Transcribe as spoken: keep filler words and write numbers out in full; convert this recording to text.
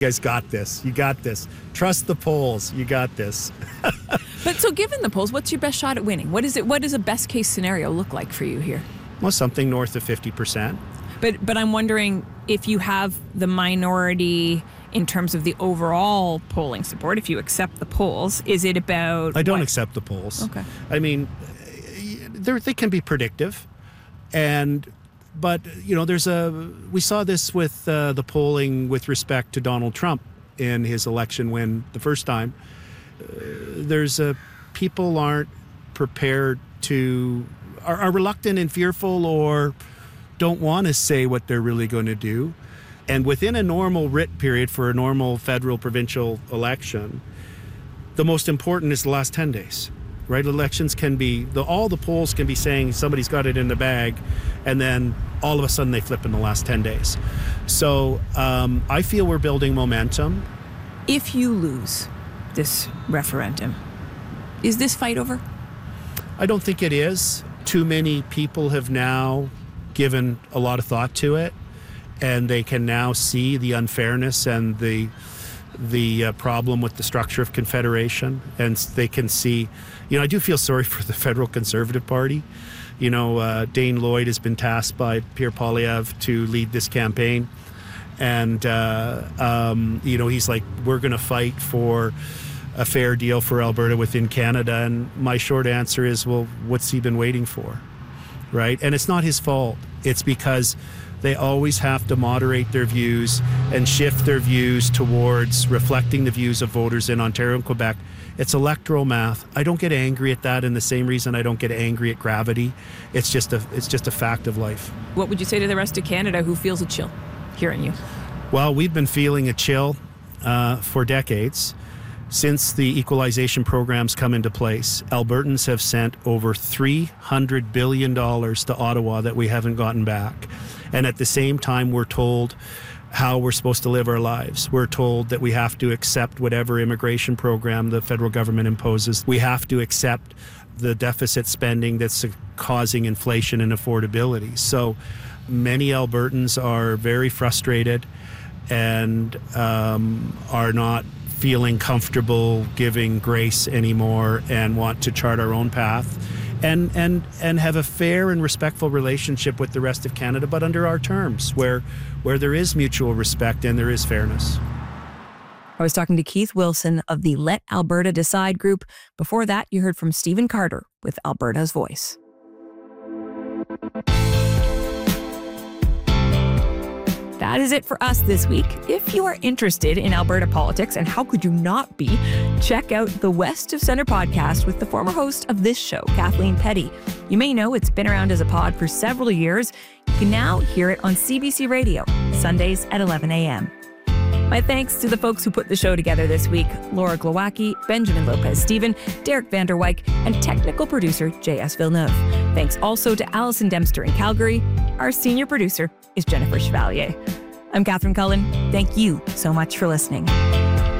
You guys got this. You got this. Trust the polls. You got this. But so given the polls, what's your best shot at winning? What is it? What does a best case scenario look like for you here? Well, something north of fifty percent. But but I'm wondering if you have the minority in terms of the overall polling support, if you accept the polls, is it about... I don't what? accept the polls. Okay. I mean, they can be predictive. And, but, you know, there's a, we saw this with uh, the polling with respect to Donald Trump in his election win the first time. Uh, there's a, people aren't prepared to, are, are reluctant and fearful or don't want to say what they're really going to do. And within a normal writ period for a normal federal provincial election, the most important is the last ten days, right? Elections can be, the, all the polls can be saying somebody's got it in the bag, and then all of a sudden they flip in the last ten days. So um, I feel we're building momentum. If you lose this referendum, is this fight over? I don't think it is. Too many people have now given a lot of thought to it, and they can now see the unfairness and the the uh, problem with the structure of Confederation, and they can see, you know, I do feel sorry for the federal Conservative Party. You know, uh, Dane Lloyd has been tasked by Pierre Poilievre to lead this campaign, and uh, um, you know, he's like, we're going to fight for a fair deal for Alberta within Canada, and my short answer is, well, what's he been waiting for, right? And it's not his fault. It's because they always have to moderate their views and shift their views towards reflecting the views of voters in Ontario and Quebec. It's electoral math. I don't get angry at that in the same reason I don't get angry at gravity. It's just a it's just a fact of life. What would you say to the rest of Canada who feels a chill hearing you? Well, we've been feeling a chill uh, for decades. Since the equalization programs come into place, Albertans have sent over three hundred billion dollars to Ottawa that we haven't gotten back. And at the same time, we're told how we're supposed to live our lives. We're told that we have to accept whatever immigration program the federal government imposes. We have to accept the deficit spending that's causing inflation and affordability. So many Albertans are very frustrated and um, are not feeling comfortable giving grace anymore and want to chart our own path and and and have a fair and respectful relationship with the rest of Canada, but under our terms, where where there is mutual respect and there is fairness. I was talking to Keith Wilson of the Let Alberta Decide group. Before that, you heard from Stephen Carter with Alberta's Voice. That is it for us this week. If you are interested in Alberta politics, and how could you not be, check out the West of Centre podcast with the former host of this show, Kathleen Petty. You may know it's been around as a pod for several years. You can now hear it on C B C Radio, Sundays at eleven a.m. My thanks to the folks who put the show together this week: Laura Glowacki, Benjamin Lopez-Stephen, Derek Vander Wyk, and technical producer J S Villeneuve. Thanks also to Allison Dempster in Calgary. Our senior producer is Jennifer Chevalier. I'm Catherine Cullen. Thank you so much for listening.